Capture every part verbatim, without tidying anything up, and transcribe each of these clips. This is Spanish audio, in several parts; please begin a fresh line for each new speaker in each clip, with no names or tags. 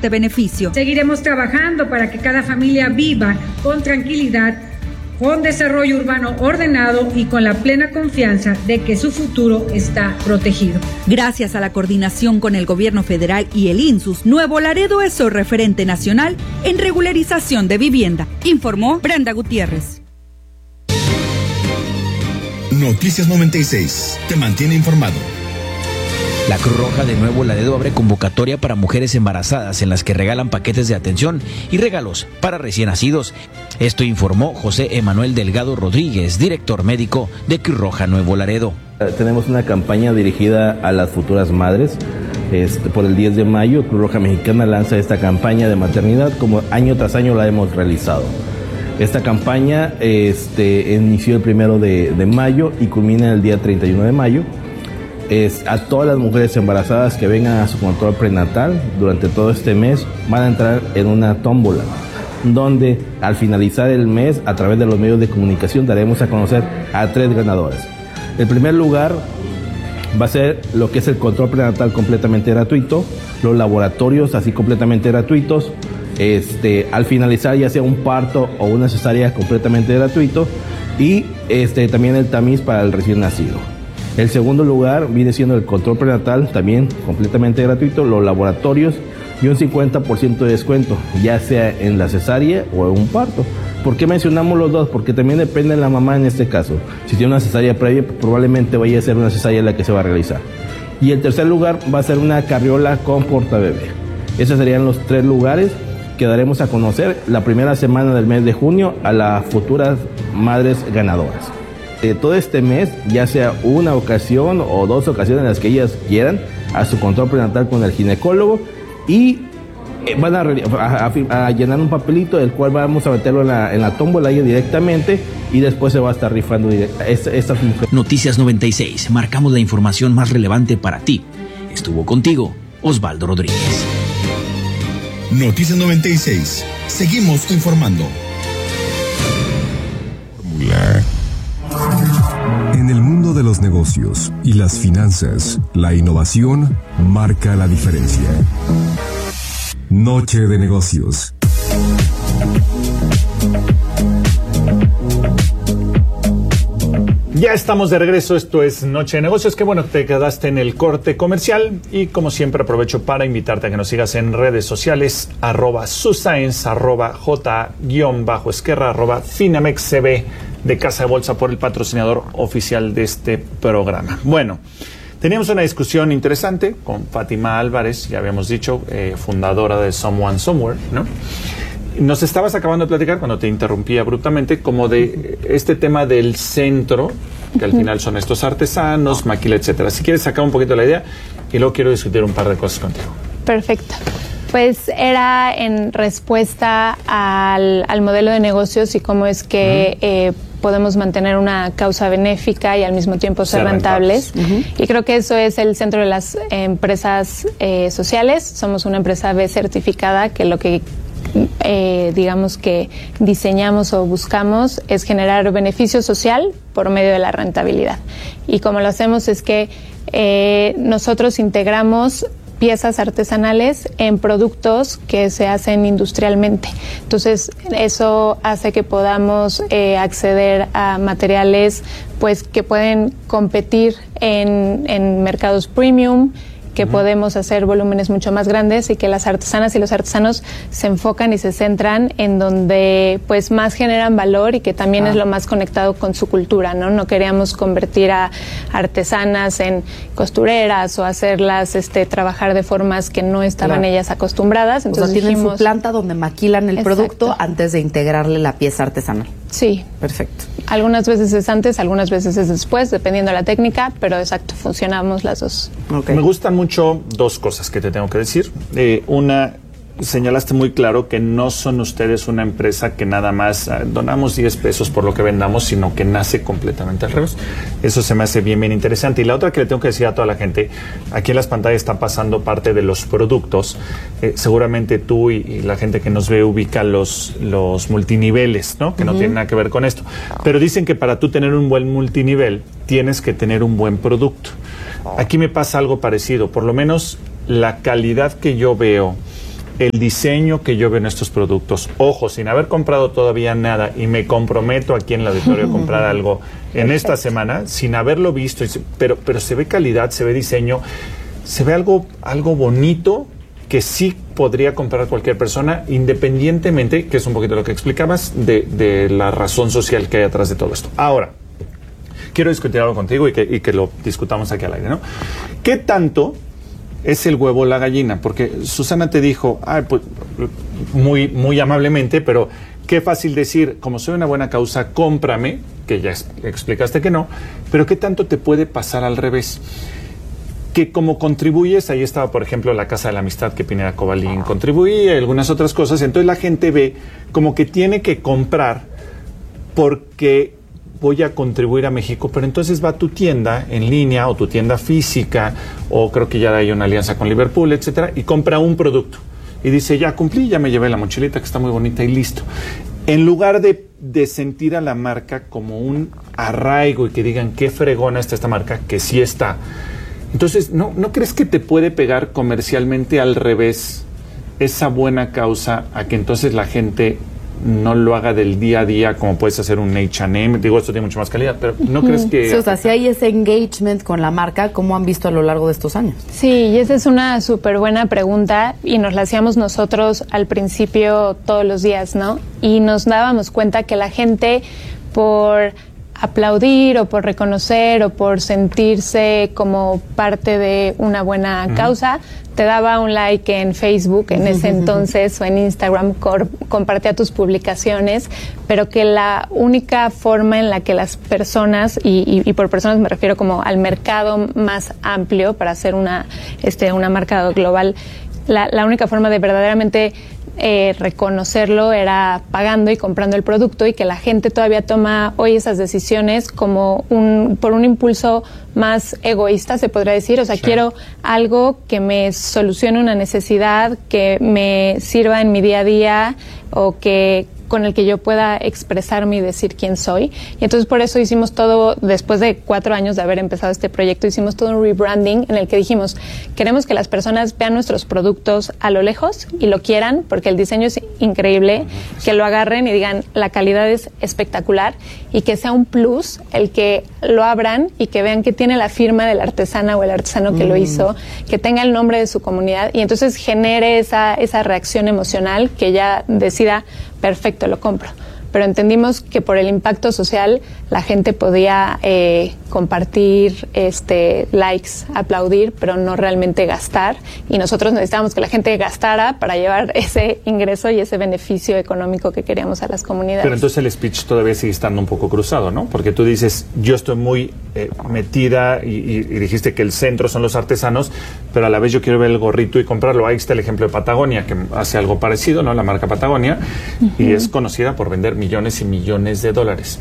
este beneficio.
Seguiremos trabajando para que cada familia viva con tranquilidad, con desarrollo urbano ordenado y con la plena confianza de que su futuro está protegido.
Gracias a la coordinación con el gobierno federal y el INSUS, Nuevo Laredo es hoy referente nacional en regularización de vivienda, informó Brenda Gutiérrez.
Noticias noventa y seis, te mantiene informado.
La Cruz Roja de Nuevo Laredo abre convocatoria para mujeres embarazadas en las que regalan paquetes de atención y regalos para recién nacidos. Esto informó José Emanuel Delgado Rodríguez, director médico de Cruz Roja Nuevo Laredo.
Tenemos una campaña dirigida a las futuras madres. Este, por el diez de mayo, Cruz Roja Mexicana lanza esta campaña de maternidad como año tras año la hemos realizado. Esta campaña este, inició el primero de, de mayo y culmina el día treinta y uno de mayo. Es a todas las mujeres embarazadas que vengan a su control prenatal durante todo este mes van a entrar en una tómbola donde al finalizar el mes a través de los medios de comunicación daremos a conocer a tres ganadoras. El primer lugar va a ser lo que es el control prenatal completamente gratuito, los laboratorios así completamente gratuitos, este, al finalizar ya sea un parto o una cesárea completamente gratuito y este, también el tamiz para el recién nacido. El segundo lugar viene siendo el control prenatal, también completamente gratuito, los laboratorios y un cincuenta por ciento de descuento, ya sea en la cesárea o en un parto. ¿Por qué mencionamos los dos? Porque también depende de la mamá en este caso. Si tiene una cesárea previa, probablemente vaya a ser una cesárea la que se va a realizar. Y el tercer lugar va a ser una carriola con portabebé. Esos serían los tres lugares que daremos a conocer la primera semana del mes de junio a las futuras madres ganadoras. De todo este mes, ya sea una ocasión o dos ocasiones en las que ellas quieran, a su control prenatal con el ginecólogo y van a, a, a, a llenar un papelito el cual vamos a meterlo en la, en la tómbola ahí directamente y después se va a estar rifando directa, esta, esta
Noticias noventa y seis, marcamos la información más relevante para ti. Estuvo contigo Osvaldo Rodríguez.
Noticias noventa y seis, seguimos informando.
En el mundo de los negocios y las finanzas, la innovación marca la diferencia. Noche de negocios.
Ya estamos de regreso, esto es Noche de Negocios. Qué bueno que te quedaste en el corte comercial y como siempre aprovecho para invitarte a que nos sigas en redes sociales, arroba suscience, arroba j guión bajo esquerra, arroba finamexcb de Casa de Bolsa por el patrocinador oficial de este programa. Bueno, teníamos una discusión interesante con Fátima Álvarez, ya habíamos dicho, eh, fundadora de Someone Somewhere, ¿no? Nos estabas acabando de platicar, cuando te interrumpí abruptamente, como de este tema del centro, que al final son estos artesanos, maquila, etcétera. Si quieres sacar un poquito la idea y luego quiero discutir un par de cosas contigo.
Perfecto. Pues era en respuesta al, al modelo de negocios y cómo es que uh-huh. eh, podemos mantener una causa benéfica y al mismo tiempo ser, ser rentables. rentables. Uh-huh. Y creo que eso es el centro de las empresas eh, sociales. Somos una empresa B certificada que lo que Eh, digamos que diseñamos o buscamos es generar beneficio social por medio de la rentabilidad. Y como lo hacemos es que eh, nosotros integramos piezas artesanales en productos que se hacen industrialmente. Entonces, eso hace que podamos eh, acceder a materiales pues que pueden competir en, en mercados premium, que podemos hacer volúmenes mucho más grandes y que las artesanas y los artesanos se enfocan y se centran en donde pues más generan valor y que también ah. es lo más conectado con su cultura, ¿no? No queríamos convertir a artesanas en costureras o hacerlas este trabajar de formas que no estaban claro. ellas acostumbradas.
Entonces, o sea, tienen dijimos, su planta donde maquilan el exacto. producto antes de integrarle la pieza artesanal.
Sí.
Perfecto.
Algunas veces es antes, algunas veces es después, dependiendo de la técnica, pero exacto, funcionamos las dos.
Okay. Me gustan mucho dos cosas que te tengo que decir. Eh, una, señalaste muy claro que no son ustedes una empresa que nada más eh, donamos diez pesos por lo que vendamos, sino que nace completamente al revés. Eso se me hace bien, bien interesante. Y la otra que le tengo que decir a toda la gente, aquí en las pantallas está pasando parte de los productos. Eh, seguramente tú y, y la gente que nos ve ubica los, los multiniveles, ¿no? Que uh-huh. no tienen nada que ver con esto. Pero dicen que para tú tener un buen multinivel, tienes que tener un buen producto. Aquí me pasa algo parecido. Por lo menos la calidad que yo veo el diseño que yo veo en estos productos, ojo, sin haber comprado todavía nada, y me comprometo aquí en el auditorio a comprar algo en esta semana, sin haberlo visto, pero, pero se ve calidad, se ve diseño, se ve algo, algo bonito que sí podría comprar cualquier persona, independientemente, que es un poquito lo que explicabas, de, de la razón social que hay atrás de todo esto. Ahora, quiero discutir algo contigo y que, y que lo discutamos aquí al aire, ¿no? ¿Qué tanto es el huevo o la gallina? Porque Susana te dijo, ay, pues, muy, muy amablemente, pero qué fácil decir, como soy una buena causa, cómprame, que ya explicaste que no, pero ¿qué tanto te puede pasar al revés? Que como contribuyes, ahí estaba por ejemplo la Casa de la Amistad que Pineda Cobalín contribuía y algunas otras cosas, entonces la gente ve como que tiene que comprar porque voy a contribuir a México, pero entonces va a tu tienda en línea o tu tienda física, o creo que ya hay una alianza con Liverpool, etcétera, y compra un producto y dice, ya cumplí, ya me llevé la mochilita que está muy bonita y listo. En lugar de, de sentir a la marca como un arraigo y que digan qué fregona está esta marca, que sí está. Entonces, ¿no, ¿no crees que te puede pegar comercialmente al revés esa buena causa a que entonces la gente no lo haga del día a día como puedes hacer un H and M? Digo, esto tiene mucho más calidad, pero ¿no crees que...?
Sí, o sea, si hay ese engagement con la marca, ¿cómo han visto a lo largo de estos años?
Sí, y esa es una súper buena pregunta y nos la hacíamos nosotros al principio todos los días, ¿no? Y nos dábamos cuenta que la gente, por aplaudir o por reconocer o por sentirse como parte de una buena uh-huh. causa, te daba un like en Facebook en ese entonces o en Instagram, cor- compartía tus publicaciones, pero que la única forma en la que las personas, y, y, y por personas me refiero como al mercado más amplio para hacer una, este, una marca global, la, la única forma de verdaderamente Eh, reconocerlo era pagando y comprando el producto, y que la gente todavía toma hoy esas decisiones como un por un impulso más egoísta, se podría decir. O sea, sí. quiero algo que me solucione una necesidad, que me sirva en mi día a día o que con el que yo pueda expresarme y decir quién soy. Y entonces por eso hicimos todo, después de cuatro años de haber empezado este proyecto, hicimos todo un rebranding en el que dijimos, queremos que las personas vean nuestros productos a lo lejos y lo quieran, porque el diseño es increíble, que lo agarren y digan, la calidad es espectacular, y que sea un plus el que lo abran y que vean que tiene la firma de la artesana o el artesano que mm. lo hizo, que tenga el nombre de su comunidad, y entonces genere esa, esa reacción emocional que ya decida, perfecto, lo compro. Pero entendimos que por el impacto social la gente podía eh, compartir, este, likes, aplaudir, pero no realmente gastar. Y nosotros necesitábamos que la gente gastara para llevar ese ingreso y ese beneficio económico que queríamos a las comunidades.
Pero entonces el speech todavía sigue estando un poco cruzado, ¿no? Porque tú dices, yo estoy muy eh, metida y, y, y dijiste que el centro son los artesanos, pero a la vez yo quiero ver el gorrito y comprarlo. Ahí está el ejemplo de Patagonia, que hace algo parecido, ¿no? La marca Patagonia, uh-huh. y es conocida por vender millones y millones de dólares.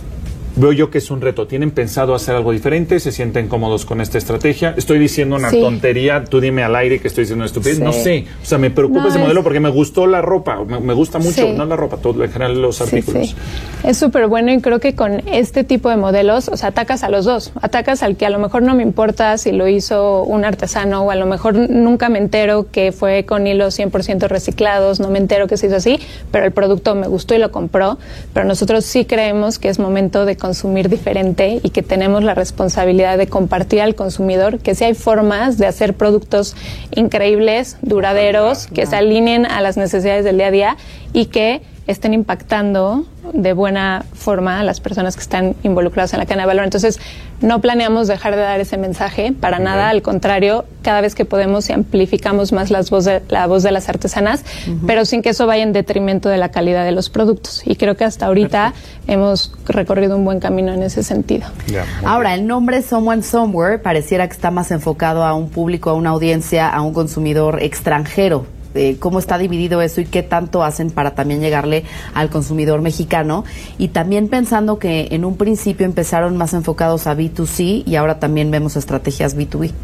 Veo yo que es un reto. ¿Tienen pensado hacer algo diferente? ¿Se sienten cómodos con esta estrategia? Estoy diciendo una sí. tontería, tú dime al aire que estoy diciendo una estupidez. Sí. No sé, o sea, me preocupa no, ese es... modelo porque me gustó la ropa, me, me gusta mucho, sí. no la ropa, todo en general los artículos.
Sí, sí. Es súper bueno, y creo que con este tipo de modelos, o sea, atacas a los dos. Atacas al que a lo mejor no me importa si lo hizo un artesano, o a lo mejor nunca me entero que fue con hilos cien por ciento reciclados, no me entero que se hizo así, pero el producto me gustó y lo compró. Pero nosotros sí creemos que es momento de consumir diferente y que tenemos la responsabilidad de compartir al consumidor que sí hay formas de hacer productos increíbles, duraderos, que se alineen a las necesidades del día a día y que estén impactando de buena forma a las personas que están involucradas en la cadena de valor. Entonces, no planeamos dejar de dar ese mensaje para uh-huh. nada, al contrario, cada vez que podemos y amplificamos más las voz de, la voz de las artesanas, uh-huh. pero sin que eso vaya en detrimento de la calidad de los productos. Y creo que hasta ahorita Perfecto. hemos recorrido un buen camino en ese sentido.
Yeah, Ahora, el nombre Someone Somewhere pareciera que está más enfocado a un público, a una audiencia, a un consumidor extranjero. Eh, ¿Cómo está dividido eso y qué tanto hacen para también llegarle al consumidor mexicano? Y también pensando que en un principio empezaron más enfocados a B dos C y ahora también vemos estrategias B dos B.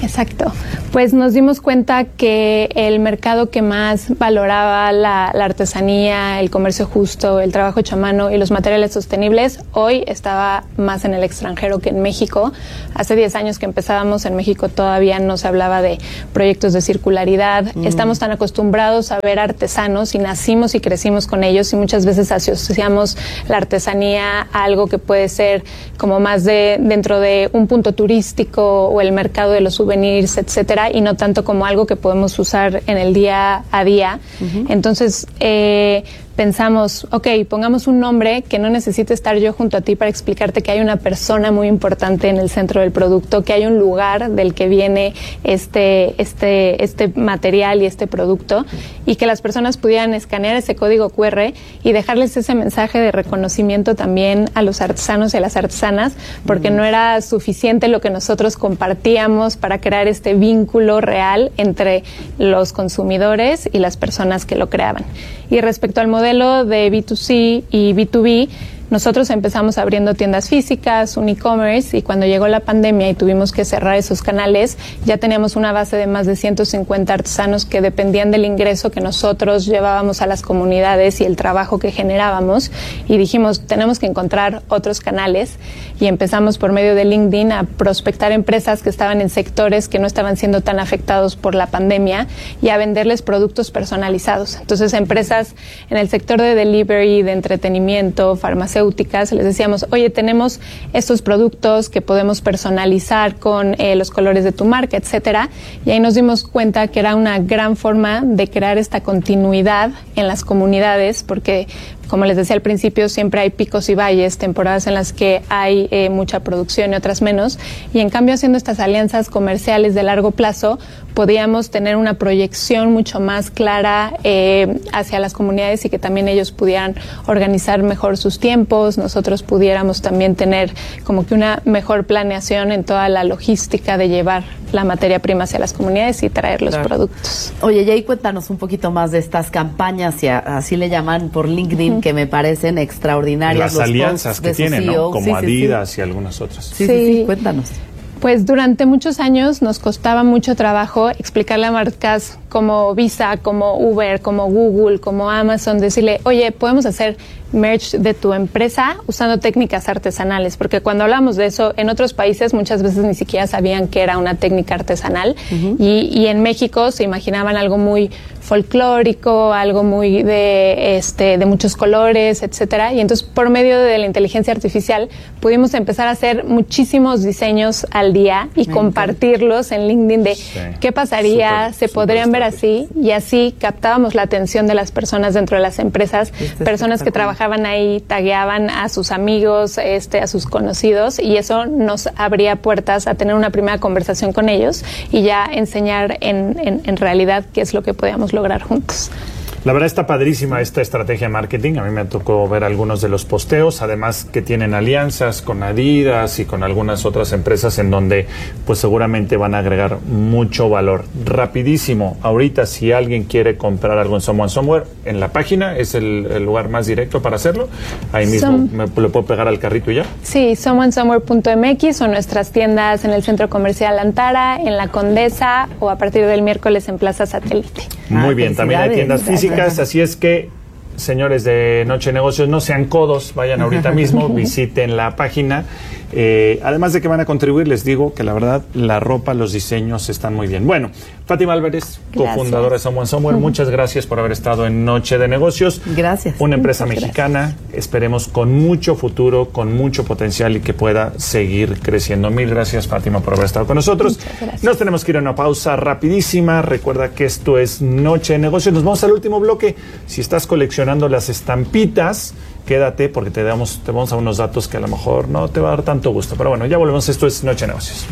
Exacto. Pues nos dimos cuenta que el mercado que más valoraba la, la artesanía, el comercio justo, el trabajo hecho a mano y los materiales sostenibles, hoy estaba más en el extranjero que en México. Hace diez años que empezábamos en México todavía no se hablaba de proyectos de circularidad. Mm. Estamos tan acostumbrados a ver artesanos y nacimos y crecimos con ellos y muchas veces asociamos la artesanía a algo que puede ser como más de dentro de un punto turístico o el mercado de los souvenirs, etcétera, y no tanto como algo que podemos usar en el día a día. Uh-huh. Entonces, eh, pensamos, ok, pongamos un nombre que no necesite estar yo junto a ti para explicarte que hay una persona muy importante en el centro del producto, que hay un lugar del que viene este, este, este material y este producto, y que las personas pudieran escanear ese código cu erre y dejarles ese mensaje de reconocimiento también a los artesanos y a las artesanas, porque mm. no era suficiente lo que nosotros compartíamos para crear este vínculo real entre los consumidores y las personas que lo creaban. Y respecto al modelo de B dos C y B dos B, nosotros empezamos abriendo tiendas físicas, un e-commerce, y cuando llegó la pandemia y tuvimos que cerrar esos canales, ya teníamos una base de más de ciento cincuenta artesanos que dependían del ingreso que nosotros llevábamos a las comunidades y el trabajo que generábamos, y dijimos, tenemos que encontrar otros canales, y empezamos por medio de LinkedIn a prospectar empresas que estaban en sectores que no estaban siendo tan afectados por la pandemia y a venderles productos personalizados. Entonces, empresas en el sector de delivery, de entretenimiento, farmacéuticas, les decíamos, oye, tenemos estos productos que podemos personalizar con eh, los colores de tu marca, etcétera, y ahí nos dimos cuenta que era una gran forma de crear esta continuidad en las comunidades, porque como les decía al principio, siempre hay picos y valles, temporadas en las que hay eh, mucha producción y otras menos, y en cambio haciendo estas alianzas comerciales de largo plazo, podíamos tener una proyección mucho más clara eh, hacia las comunidades y que también ellos pudieran organizar mejor sus tiempos, nosotros pudiéramos también tener como que una mejor planeación en toda la logística de llevar la materia prima hacia las comunidades y traer los claro. productos.
Oye, Jay, cuéntanos un poquito más de estas campañas, y a, así le llaman por LinkedIn, uh-huh. que me parecen extraordinarias.
Las los alianzas que tienen, ¿no? Como sí, Adidas sí, sí. y algunas otras.
Sí, sí, sí, sí, cuéntanos.
Pues durante muchos años nos costaba mucho trabajo explicarle a marcas como Visa, como Uber, como Google, como Amazon, decirle, oye, podemos hacer merch de tu empresa usando técnicas artesanales, porque cuando hablamos de eso en otros países muchas veces ni siquiera sabían que era una técnica artesanal, uh-huh. y, y en México se imaginaban algo muy folclórico, algo muy de este de muchos colores, etcétera, y entonces por medio de la inteligencia artificial pudimos empezar a hacer muchísimos diseños al día y Me compartirlos encanta. En LinkedIn de sí. qué pasaría, super, se podrían ver así, y así captábamos la atención de las personas dentro de las empresas, este personas que trabajaban ahí, tagueaban a sus amigos, este, a sus conocidos, y eso nos abría puertas a tener una primera conversación con ellos y ya enseñar en, en, en realidad qué es lo que podíamos lograr juntos.
La verdad está padrísima esta estrategia de marketing. A mí me tocó ver algunos de los posteos, además que tienen alianzas con Adidas y con algunas otras empresas en donde pues seguramente van a agregar mucho valor. Rapidísimo, ahorita si alguien quiere comprar algo en Someone Somewhere, en la página es el, el lugar más directo para hacerlo. Ahí mismo Some, me lo puedo pegar al carrito y ya.
Sí, someone somewhere punto m x o nuestras tiendas en el Centro Comercial Antara, en La Condesa, o a partir del miércoles en Plaza Satélite.
Muy ah, bien, también hay tiendas físicas. Así es que, señores de Noche de Negocios, no sean codos, vayan ahorita mismo, visiten la página. Eh, además de que van a contribuir, les digo que la verdad, la ropa, los diseños están muy bien. Bueno, Fátima Álvarez, cofundadora de Someone Somewhere, uh-huh. muchas gracias por haber estado en Noche de Negocios.
Gracias.
Una empresa
muchas
mexicana, gracias. Esperemos con mucho futuro, con mucho potencial y que pueda seguir creciendo. Mil gracias, Fátima, por haber estado con nosotros. Nos tenemos que ir a una pausa rapidísima. Recuerda que esto es Noche de Negocios. Nos vamos al último bloque. Si estás coleccionando las estampitas, quédate porque te damos, te vamos a unos datos que a lo mejor no te va a dar tanto gusto. Pero bueno, ya volvemos. Esto es Noche de Negocios.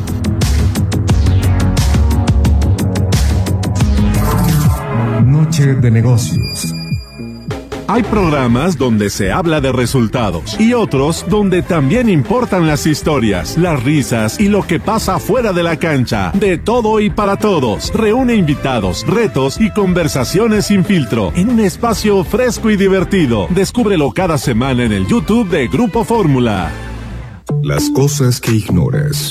Noche de Negocios.
Hay programas donde se habla de resultados y otros donde también importan las historias, las risas y lo que pasa fuera de la cancha. De todo y para todos. Reúne invitados, retos y conversaciones sin filtro en un espacio fresco y divertido. Descúbrelo cada semana en el YouTube de Grupo Fórmula.
Las cosas que ignoras.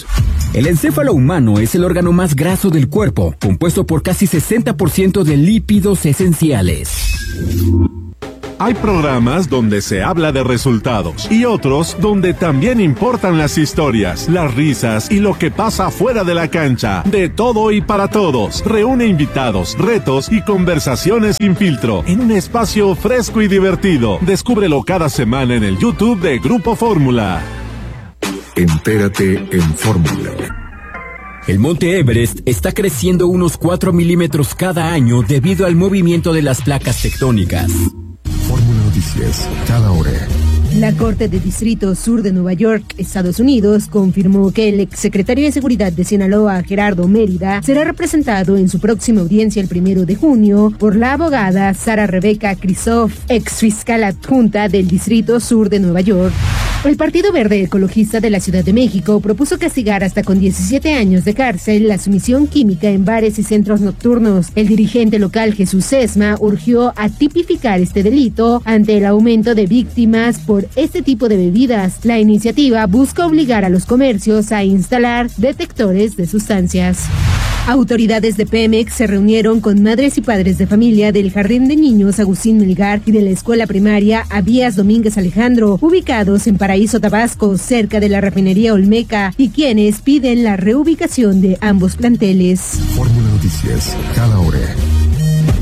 El encéfalo humano es el órgano más graso del cuerpo, compuesto por casi sesenta por ciento de lípidos esenciales.
Hay programas donde se habla de resultados y otros donde también importan las historias, las risas y lo que pasa fuera de la cancha. De todo y para todos. Reúne invitados, retos y conversaciones sin filtro en un espacio fresco y divertido. Descúbrelo cada semana en el YouTube de Grupo Fórmula.
Entérate en Fórmula.
El monte Everest está creciendo unos cuatro milímetros cada año debido al movimiento de las placas tectónicas.
Fórmula Noticias, cada hora.
La Corte de Distrito Sur de Nueva York, Estados Unidos, confirmó que el exsecretario de Seguridad de Sinaloa, Gerardo Mérida, será representado en su próxima audiencia el primero de junio por la abogada Sara Rebeca Kristof, exfiscal adjunta del Distrito Sur de Nueva York. El Partido Verde Ecologista de la Ciudad de México propuso castigar hasta con diecisiete años de cárcel la sumisión química en bares y centros nocturnos. El dirigente local Jesús Sesma urgió a tipificar este delito ante el aumento de víctimas por este tipo de bebidas. La iniciativa busca obligar a los comercios a instalar detectores de sustancias. Autoridades de Pemex se reunieron con madres y padres de familia del Jardín de Niños Agustín Melgar y de la escuela primaria Abías Domínguez Alejandro, ubicados en Paraíso, Tabasco, cerca de la refinería Olmeca, y quienes piden la reubicación de ambos planteles.
Fórmula Noticias, cada hora.